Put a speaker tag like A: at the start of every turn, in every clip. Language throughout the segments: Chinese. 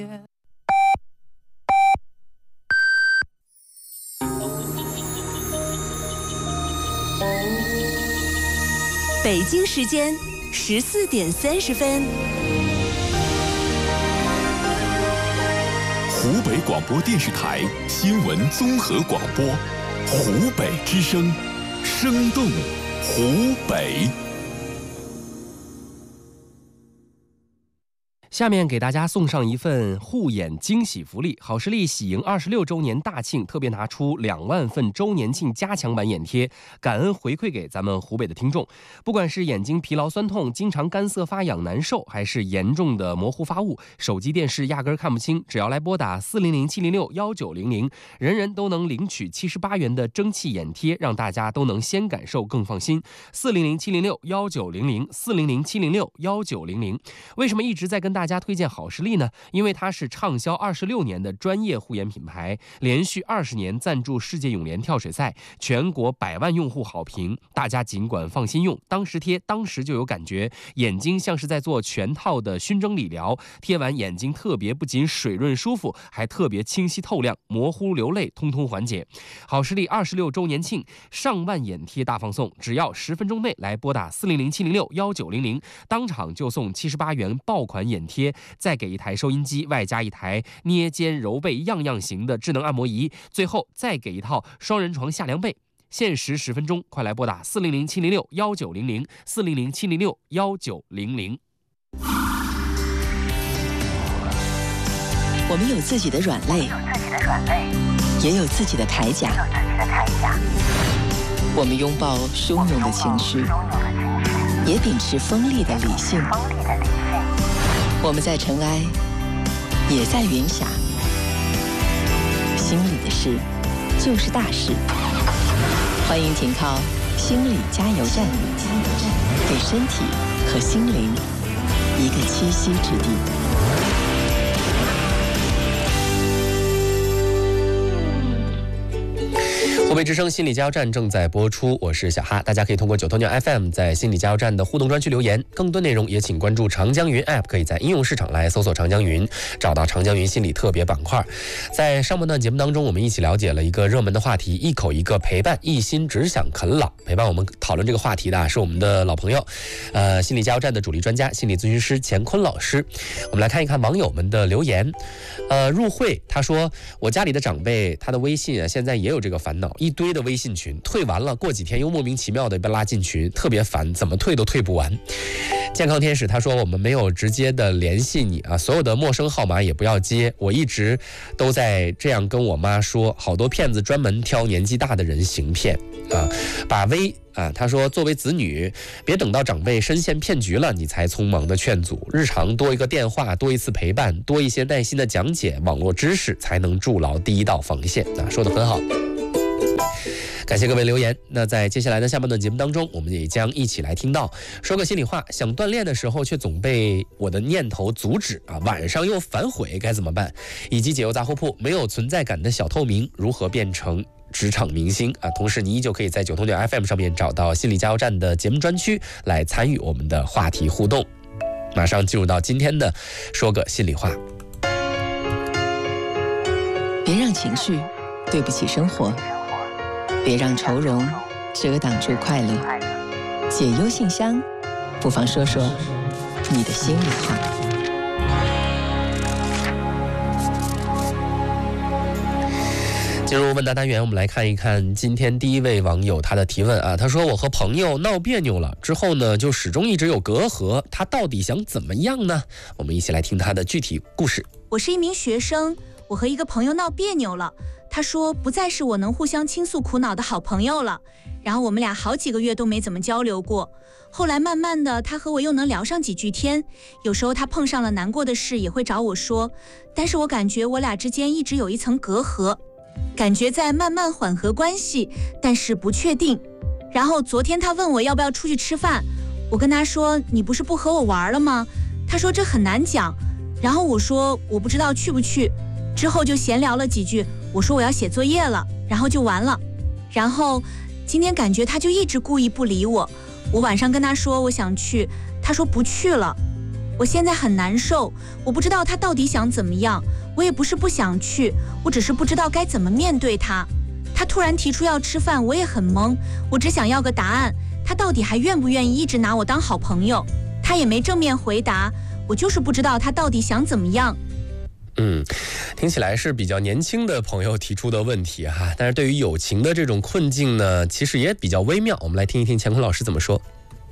A: 北京时间14点30分。
B: 湖北广播电视台新闻综合广播，湖北之声，生动湖北。
C: 下面给大家送上一份护眼惊喜福利，好视力喜迎26周年大庆，特别拿出2万份周年庆加强版眼贴，感恩回馈给咱们湖北的听众。不管是眼睛疲劳酸痛、经常干涩发痒难受，还是严重的模糊发雾、手机电视压根看不清，只要来拨打400-706-1900，人人都能领取78元的蒸汽眼贴，让大家都能先感受更放心。400-706-1900，400-706-1900。为什么一直在跟大家推荐好视力呢？因为它是畅销26年的专业护眼品牌，连续20年赞助世界泳联跳水赛，全国100万用户好评。大家尽管放心用，当时贴当时就有感觉，眼睛像是在做全套的熏蒸理疗，贴完眼睛特别不仅水润舒服，还特别清晰透亮，模糊流泪通通缓解。好视力26周年庆上万眼贴大放送，只要10分钟内来拨打400-706-1900，当场就送78元爆款眼贴，再给一台收音机，外加一台捏肩揉背样样行的智能按摩仪，最后再给一套双人床下凉被。限时10分钟，快来拨打400-706-1900， 400-706-1900。
A: 我们有自己的软肋，也有自己的铠甲。我们拥抱汹涌的情绪，也秉持锋利的理性。我们在尘埃，也在云霞。心里的事，就是大事。欢迎停靠心理加油站，给身体和心灵一个栖息之地。
C: 湖北之声心理加油站正在播出，我是小哈，大家可以通过9头鸟 FM 在心理加油站的互动专区留言，更多内容也请关注长江云 App， 可以在应用市场来搜索长江云，找到长江云心理特别板块。在上半段节目当中，我们一起了解了一个热门的话题，一口一个陪伴，一心只想啃老。陪伴我们讨论这个话题的是我们的老朋友，心理加油站的主力专家，心理咨询师钱坤老师。我们来看一看网友们的留言。入会他说，我家里的长辈他的微信现在也有这个烦恼，一堆的微信群，退完了过几天又莫名其妙的被拉进群，特别烦，怎么退都退不完。健康天使他说，我们没有直接的联系你所有的陌生号码也不要接，我一直都在这样跟我妈说，好多骗子专门挑年纪大的人行骗把微他说，作为子女，别等到长辈深陷骗局了，你才匆忙的劝阻，日常多一个电话，多一次陪伴，多一些耐心的讲解，网络知识才能筑牢第一道防线说得很好。感谢各位留言。那在接下来的下半段节目当中，我们也将一起来听到说个心里话，想锻炼的时候却总被我的念头阻止晚上又反悔该怎么办，以及解忧杂货铺没有存在感的小透明如何变成职场明星同时你依旧可以在9头鸟 FM 上面找到心理加油站的节目专区来参与我们的话题互动。马上进入到今天的说个心里话。
A: 别让情绪对不起生活，别让愁容遮挡住快乐。解忧信箱，不妨说说你的心里话。
C: 进入问答单元，我们来看一看今天第一位网友他的提问他说，我和朋友闹别扭了之后呢，就始终一直有隔阂，他到底想怎么样呢？我们一起来听他的具体故事。
D: 我是一名学生，我和一个朋友闹别扭了，他说不再是我能互相倾诉苦恼的好朋友了，然后我们俩好几个月都没怎么交流过。后来慢慢的，他和我又能聊上几句天，有时候他碰上了难过的事也会找我说，但是我感觉我俩之间一直有一层隔阂，感觉在慢慢缓和关系，但是不确定。然后昨天他问我要不要出去吃饭，我跟他说你不是不和我玩了吗？他说这很难讲，然后我说我不知道去不去，之后就闲聊了几句，我说我要写作业了，然后就完了。然后今天感觉他就一直故意不理我，我晚上跟他说我想去，他说不去了。 我现在很难受，我不知道他到底想怎么样，我也不是不想去，我只是不知道该怎么面对他。他突然提出要吃饭，我也很懵，我只想要个答案，他到底还愿不愿意一直拿我当好朋友？他也没正面回答，我就是不知道他到底想怎么样。
C: 听起来是比较年轻的朋友提出的问题哈，但是对于友情的这种困境呢，其实也比较微妙。我们来听一听乾坤老师怎么说。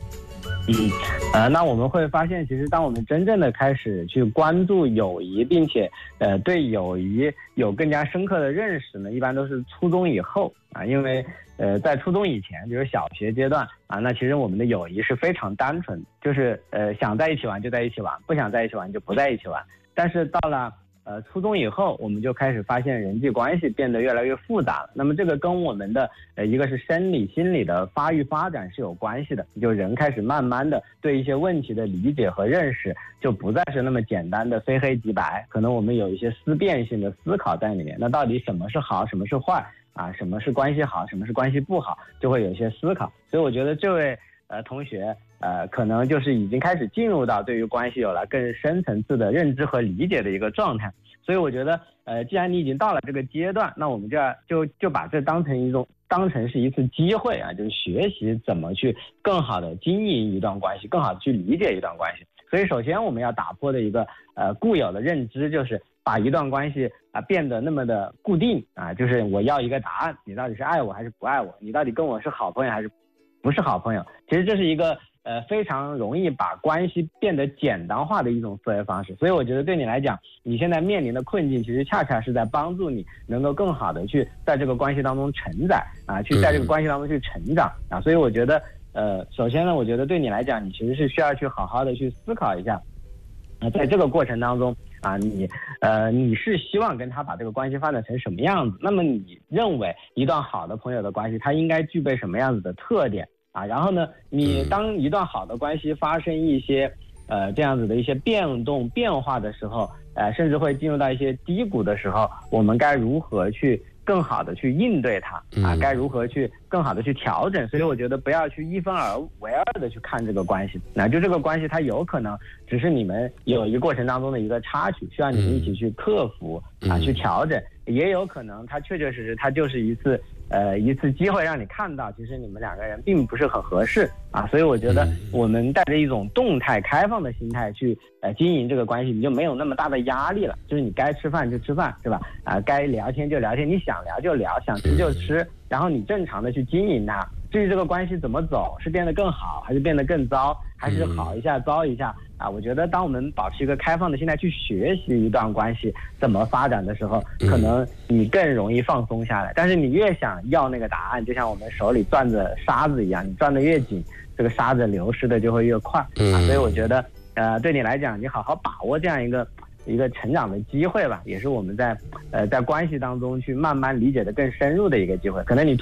E: 那我们会发现，其实当我们真正的开始去关注友谊，并且对友谊有更加深刻的认识呢，一般都是初中以后啊，因为在初中以前，比如小学阶段啊，那其实我们的友谊是非常单纯，就是想在一起玩就在一起玩，不想在一起玩就不在一起玩。但是到了初中以后，我们就开始发现人际关系变得越来越复杂了。那么这个跟我们的一个是生理心理的发育发展是有关系的，就人开始慢慢的对一些问题的理解和认识就不再是那么简单的非黑即白，可能我们有一些思辨性的思考在里面。那到底什么是好，什么是坏啊？什么是关系好，什么是关系不好，就会有一些思考。所以我觉得这位同学可能就是已经开始进入到对于关系有了更深层次的认知和理解的一个状态。所以我觉得既然你已经到了这个阶段，那我们就把这当成是一次机会啊，就是学习怎么去更好的经营一段关系，更好的去理解一段关系。所以首先我们要打破的一个固有的认知，就是把一段关系变得那么的固定啊，就是我要一个答案，你到底是爱我还是不爱我，你到底跟我是好朋友还是不是好朋友。其实这是一个非常容易把关系变得简单化的一种思维方式。所以我觉得对你来讲，你现在面临的困境其实恰恰是在帮助你能够更好的去在这个关系当中承载啊，去在这个关系当中去成长啊。所以我觉得首先呢，我觉得对你来讲，你其实是需要去好好的去思考一下在这个过程当中啊，你是希望跟他把这个关系发展成什么样子？那么你认为一段好的朋友的关系，它应该具备什么样子的特点啊？然后呢，你当一段好的关系发生一些这样子的一些变动变化的时候，甚至会进入到一些低谷的时候，我们该如何去更好的去应对它啊？该如何去更好的去调整？所以我觉得不要去一分为二的去看这个关系，那就这个关系它有可能只是你们有一个过程当中的一个插曲，需要你们一起去克服啊，去调整，也有可能它确确实实它就是一次机会让你看到，其实你们两个人并不是很合适啊。所以我觉得我们带着一种动态开放的心态去经营这个关系，你就没有那么大的压力了。就是你该吃饭就吃饭，是吧？该聊天就聊天，你想聊就聊，想吃就吃，然后你正常的去经营它。至于这个关系怎么走，是变得更好，还是变得更糟，还是好一下糟一下啊？我觉得当我们保持一个开放的心态去学习一段关系怎么发展的时候，可能你更容易放松下来。但是你越想要那个答案，就像我们手里攥着沙子一样，你攥得越紧，这个沙子流失的就会越快啊。所以我觉得对你来讲，你好好把握这样一个成长的机会吧，也是我们在关系当中去慢慢理解的更深入的一个机会。可能你